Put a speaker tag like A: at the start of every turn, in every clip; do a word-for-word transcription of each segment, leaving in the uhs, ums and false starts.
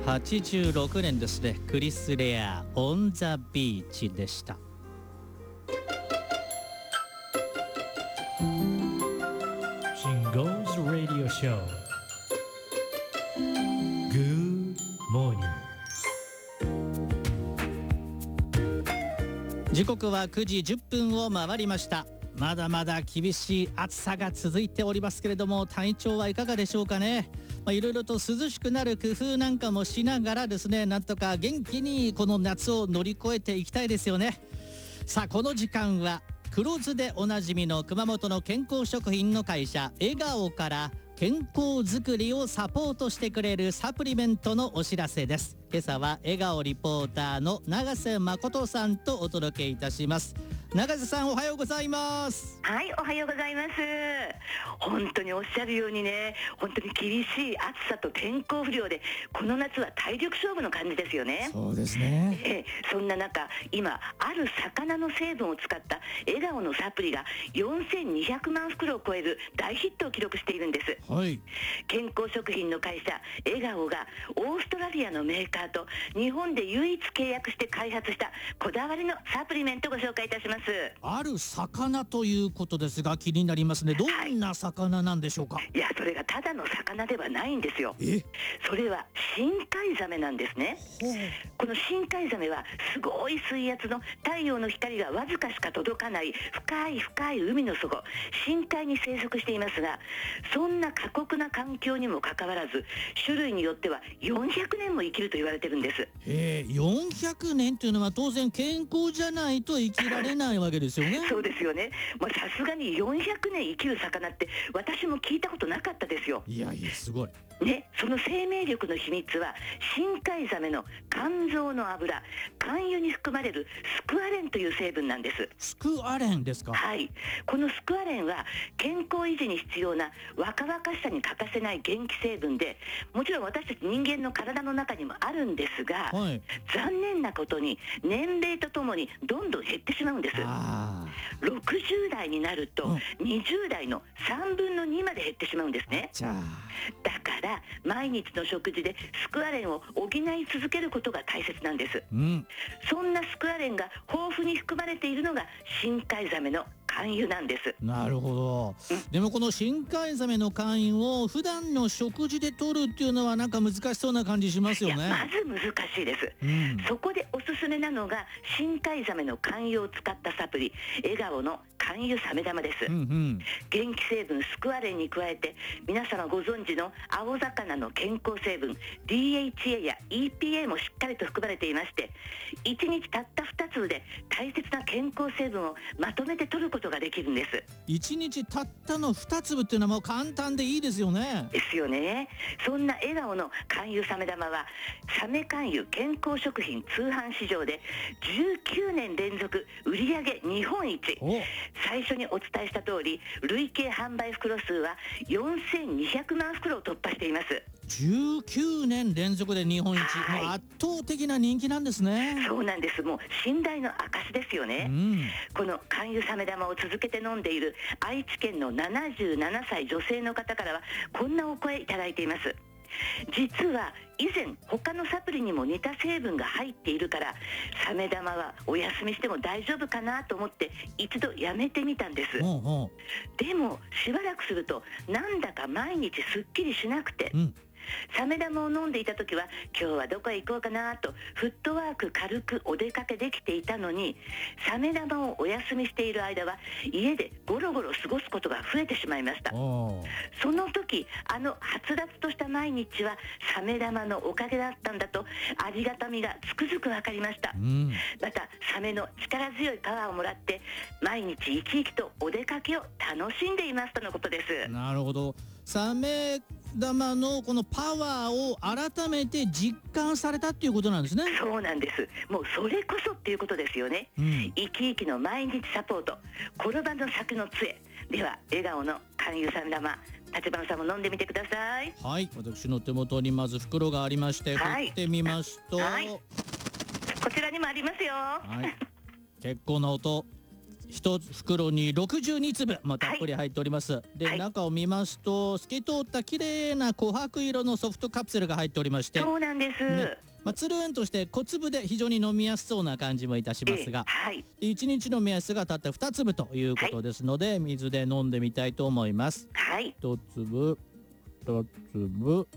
A: はちじゅうろくねんですね。クリス・レアオン・ザ・ビーチでした。
B: シンゴーズ・ラディオ・ショー Good morning。
A: 時刻はくじじゅっぷんを回りました。まだまだ厳しい暑さが続いておりますけれども、体調はいかがでしょうかね。まあ、いろいろと涼しくなる工夫なんかもしながらですね、なんとか元気にこの夏を乗り越えていきたいですよね。さあこの時間は黒酢でおなじみの熊本の健康食品の会社笑顔から健康づくりをサポートしてくれるサプリメントのお知らせです。今朝は笑顔リポーターの永瀬誠さんとお届けいたします。永瀬さん、おはようございます。
C: はい、おはようございます。本当におっしゃるようにね、本当に厳しい暑さと天候不良で、この夏は体力勝負の感じですよね。
A: そうですね、
C: えー、そんな中、今ある魚の成分を使った笑顔のサプリがよんせんにひゃくまん袋を超える大ヒットを記録しているんです。
A: はい、
C: 健康食品の会社笑顔がオーストラリアのメーカーと日本で唯一契約して開発したこだわりのサプリメントをご紹介いたします。
A: ある魚ということですが、気になりますね。どんな魚なんでしょうか。はい、
C: いや、それがただの魚ではないんですよ。
A: え
C: それは深海ザメなんですね。この深海ザメはすごい水圧の太陽の光がわずかしか届かない深い深い海の底、深海に生息していますが、そんな過酷な環境にもかかわらず、種類によってはよんひゃくねんも生きると言われてるんです。
A: へえ、よんひゃくねんというのは当然健康じゃないと生きられないわけですよね。
C: そうですよね。まあ、さすがによんひゃくねん生きる魚って私も聞いたことなかったですよ。
A: いやいや、すごい
C: ね、その生命力の秘密は深海ザメの肝臓の油、肝油に含まれるスクアレンという成分なんです。
A: スクアレンですか。
C: はい、このスクアレンは健康維持に必要な若々しさに欠かせない元気成分で、もちろん私たち人間の体の中にもあるんですが、
A: はい、
C: 残念なことに年齢とともにどんどん減ってしまうんです。ろくじゅうだいになるとにじゅうだいのさんぶんのにまで減ってしまうんですね。
A: じゃあ
C: だから毎日の食事でスクアレンを補い続けることが大切なんです。
A: うん、
C: そんなスクアレンが豊富に含まれているのが深海ザメの肝油なんです。
A: なるほど、うん、でもこの深海ザメの肝油を普段の食事で取るっていうのはなんか難しそうな感じしますよね。
C: いや、まず難しいです、うん、そこでおすすめなのが深海ザメの肝油を使ったサプリ、笑顔の肝油サメ玉です、うんうん、元気成分スクアレンに加えて皆様ご存知の青魚の健康成分 ディーエイチエー や イーピーエー もしっかりと含まれていまして、いちにちたったふたつぶで大切な健康成分をまとめて取ることができるんです。
A: いちにちたったのにつぶっていうのはもう簡単でいいですよね。
C: ですよね。そんな笑顔の肝油サメ玉はサメ肝油健康食品通販市場でじゅうきゅうねん連続売上日本一。最初にお伝えした通り累計販売袋数はよんせんにひゃくまん袋を突破しています。
A: じゅうきゅうねん連続で日本一、はい、もう圧倒的な人気なんですね。
C: そうなんです。もう信頼の証ですよね、うん、この肝油サメ玉を続けて飲んでいる愛知県のななじゅうななさい女性の方からはこんなお声いただいています。実は以前他のサプリにも似た成分が入っているからサメ玉はお休みしても大丈夫かなと思って一度やめてみたんです。
A: おうおう、
C: でもしばらくするとなんだか毎日すっきりしなくて、うん、サメ玉を飲んでいた時は今日はどこへ行こうかなとフットワーク軽くお出かけできていたのに、サメ玉をお休みしている間は家でゴロゴロ過ごすことが増えてしまいました。その時あのはつらつとした毎日はサメ玉のおかげだったんだとありがたみがつくづく分かりました、うん、またサメの力強いパワーをもらって毎日生き生きとお出かけを楽しんでいますとのことです。
A: なるほど。サメ玉のこのパワーを改めて実感されたっていうことなんですね。
C: そうなんです。もうそれこそっていうことですよね、うん、生き生きの毎日サポート、転ばぬ先の杖では笑顔の肝油サメ玉、立花さんも飲んでみてください。
A: はい、私の手元にまず袋がありまして、
C: はい、
A: 振ってみますと、
C: はい、こちらにもありますよ、
A: はい、結構な音。 一袋にろくじゅうにつぶもたっぷり入っております、はい、で、はい、中を見ますと透き通った綺麗な琥珀色のソフトカプセルが入っておりまして、
C: そうなんです、
A: ね、まあ、つるんとして小粒で非常に飲みやすそうな感じもいたしますが、
C: はい、
A: いちにちの目安がたったにつぶということですので、はい、水で飲んでみたいと思います。
C: はい、
A: ひとつぶふたつぶ、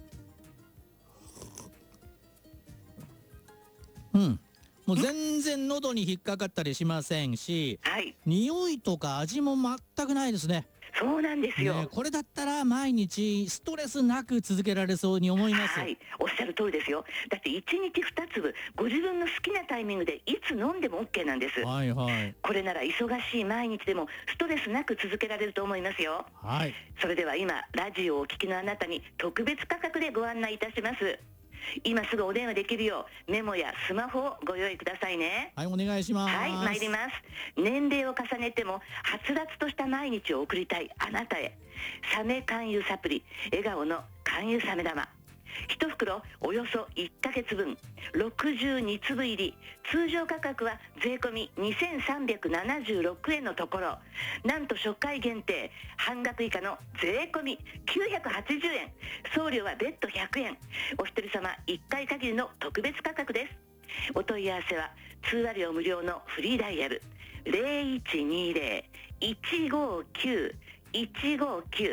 A: うん、もう全然喉に引っかかったりしませんし、
C: はい、
A: 匂いとか味も全くないですね。
C: そうなんですよ、
A: ね、これだったら毎日ストレスなく続けられそうに思います。
C: はい、おっしゃる通りですよ。だっていちにちにつぶ、ご自分の好きなタイミングでいつ飲んでも OK なんです。
A: はいはい。
C: これなら忙しい毎日でもストレスなく続けられると思いますよ。
A: はい。
C: それでは今ラジオをお聞きのあなたに特別価格でご案内いたします。今すぐお電話できるようメモやスマホをご用意くださいね。
A: はい、お願いします。
C: はい、参ります。年齢を重ねてもはつらつとした毎日を送りたいあなたへ、サメ肝油サプリ笑顔の肝油サメ玉、一袋およそいっかげつぶん、ろくじゅうにつぶ入り、通常価格は税込みにせんさんびゃくななじゅうろくえんのところ、なんと初回限定半額以下の税込みきゅうひゃくはちじゅうえん、送料は別途ひゃくえん、お一人様いっかい限りの特別価格です。お問い合わせは通話料無料のフリーダイヤル ゼロいちにゼロ いちごきゅう いちごきゅう